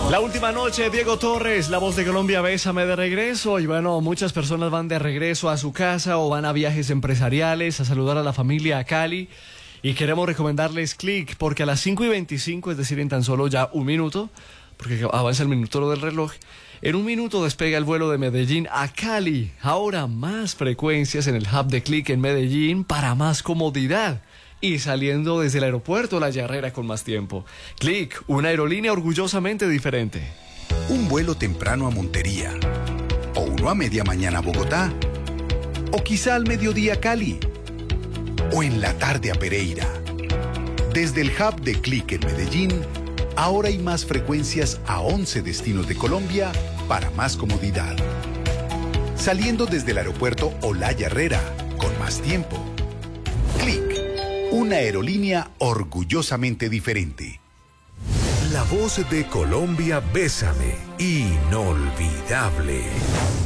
La última noche, Diego Torres, la voz de Colombia, bésame de regreso. Y bueno, muchas personas van de regreso a su casa o van a viajes empresariales, a saludar a la familia a Cali. Y queremos recomendarles Click, porque a las 5:25, es decir, en tan solo ya un minuto, porque avanza el minuto del reloj, en un minuto despega el vuelo de Medellín a Cali. Ahora más frecuencias en el hub de Click en Medellín para más comodidad. Y saliendo desde el aeropuerto La Yarrera con más tiempo. Click, una aerolínea orgullosamente diferente. Un vuelo temprano a Montería. O uno a media mañana a Bogotá. O quizá al mediodía a Cali. O en la tarde a Pereira. Desde el hub de Click en Medellín, ahora hay más frecuencias a 11 destinos de Colombia para más comodidad. Saliendo desde el aeropuerto Olaya Herrera, con más tiempo. Click, una aerolínea orgullosamente diferente. La voz de Colombia, bésame, inolvidable.